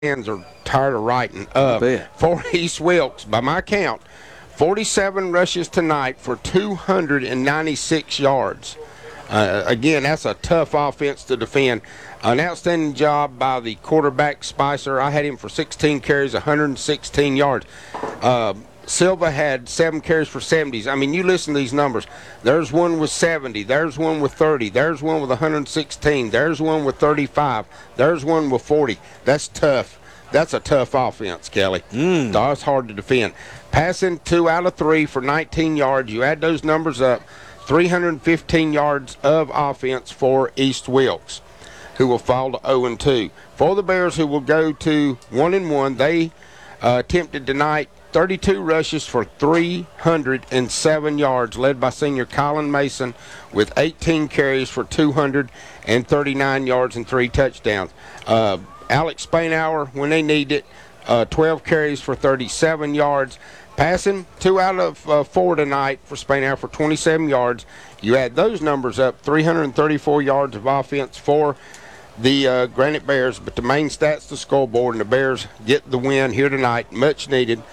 hands are tired of writing. Bet. For East Wilkes, by my count, 47 rushes tonight for 296 yards. Again, that's a tough offense to defend. An outstanding job by the quarterback, Spicer. I had him for 16 carries, 116 yards. Silva had 7 carries for 70s. I mean, you listen to these numbers. There's one with 70. There's one with 30. There's one with 116. There's one with 35. There's one with 40. That's tough. That's a tough offense, Kelly. That's hard to defend. Passing 2 out of 3 for 19 yards. You add those numbers up, 315 yards of offense for East Wilkes, who will fall to 0-2. For the Bears, who will go to 1-1, they attempted tonight 32 rushes for 307 yards, led by senior Colin Mason with 18 carries for 239 yards and 3 touchdowns. Alex Spainhour, when they need it, 12 carries for 37 yards. Passing 2 out of 4 tonight for Spainhour for 27 yards. You add those numbers up, 334 yards of offense for the Granite Bears, but the main stats, the scoreboard, and the Bears get the win here tonight, much needed,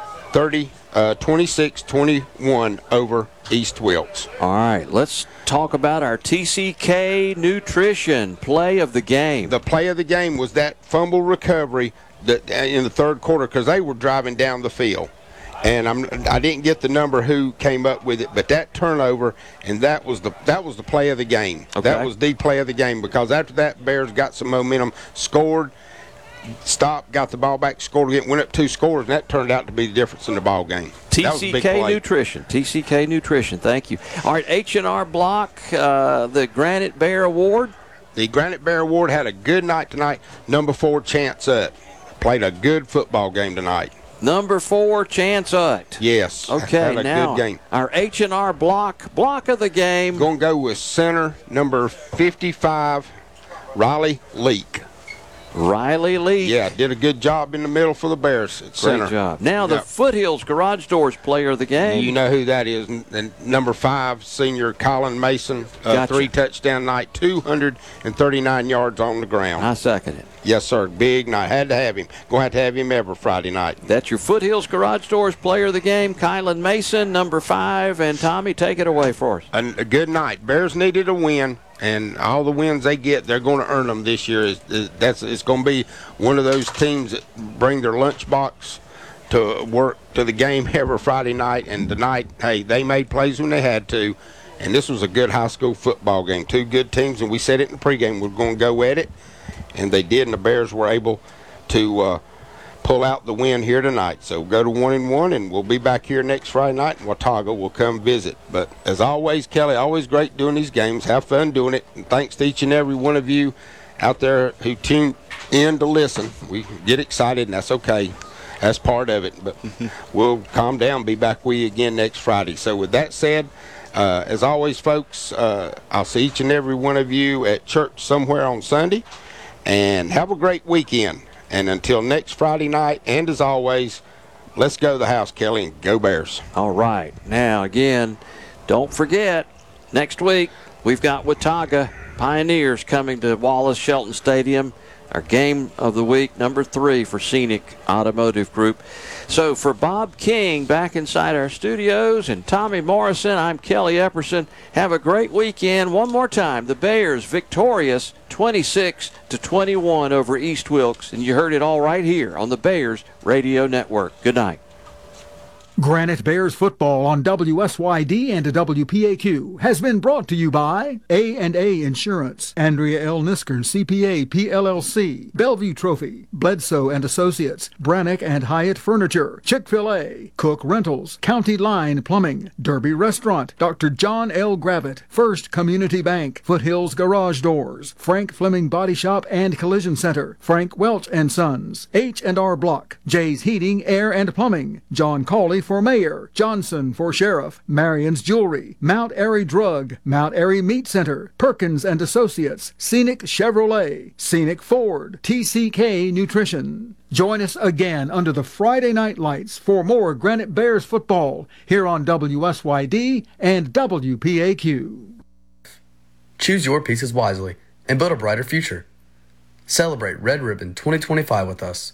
26-21 over East Wilkes. All right, let's talk about our TCK Nutrition play of the game. The play of the game was that fumble recovery that in the third quarter, because they were driving down the field. And I didn't get the number who came up with it, but that turnover, and that was the play of the game. Okay. That was the play of the game, because after that, Bears got some momentum, scored, stopped, got the ball back, scored again, went up 2 scores, and that turned out to be the difference in the ball game. TCK Nutrition. TCK Nutrition. Thank you. All right, H&R Block, the Granite Bear Award. The Granite Bear Award had a good night tonight. Number 4, Chance Ut. Played a good football game tonight. Number 4, Chance Ut. Yes. Okay, had a now good game. Our H&R block of the game. Going to go with center number 55, Riley Leak. Riley Leak. Yeah, did a good job in the middle for the Bears at center. Great job. Now the Foothills Garage Doors player of the game. You know who that is. And number 5, senior Colin Mason, Gotcha. 3 touchdown night, 239 yards on the ground. I second it. Yes, sir. Big night. Had to have him. Going to have him every Friday night. That's your Foothills Garage Doors player of the game, Kylan Mason, number 5. And Tommy, take it away for us. A good night. Bears needed a win, and all the wins they get, they're going to earn them this year. It's going to be one of those teams that bring their lunchbox to work to the game every Friday night. And tonight, hey, they made plays when they had to, and this was a good high school football game. 2 good teams, and we said it in the pregame, we're going to go at it, and they did, and the Bears were able to pull out the win here tonight. So go to 1-1, and we'll be back here next Friday night, and Watauga will come visit. But as always, Kelly, always great doing these games. Have fun doing it, and thanks to each and every one of you out there who tune in to listen. We get excited, and that's okay. That's part of it. But we'll calm down, be back with you again next Friday. So with that said, as always, folks, I'll see each and every one of you at church somewhere on Sunday, and have a great weekend. And until next Friday night, and as always, let's go to the house, Kelly, and go Bears. All right. Now, again, don't forget, next week we've got Watauga Pioneers coming to Wallace Shelton Stadium. Our game of the week, number 3 for Scenic Automotive Group. So for Bob King back inside our studios and Tommy Morrison, I'm Kelly Epperson. Have a great weekend. One more time, the Bears victorious 26-21 over East Wilkes. And you heard it all right here on the Bears Radio Network. Good night. Granite Bears football on WSYD and WPAQ has been brought to you by A&A Insurance, Andrea L. Niskern, CPA, PLLC, Bellevue Trophy, Bledsoe and Associates, Brannock and Hyatt Furniture, Chick-fil-A, Cook Rentals, County Line Plumbing, Derby Restaurant, Dr. John L. Gravitt, First Community Bank, Foothills Garage Doors, Frank Fleming Body Shop and Collision Center, Frank Welch and Sons, H&R Block, Jay's Heating, Air and Plumbing, John Cawley for Mayor, Johnson for Sheriff, Marion's Jewelry, Mount Airy Drug, Mount Airy Meat Center, Perkins and Associates, Scenic Chevrolet, Scenic Ford, TCK Nutrition. Join us again under the Friday night lights for more Granite Bears football here on WSYD and WPAQ. Choose your pieces wisely and build a brighter future. Celebrate Red Ribbon 2025 with us.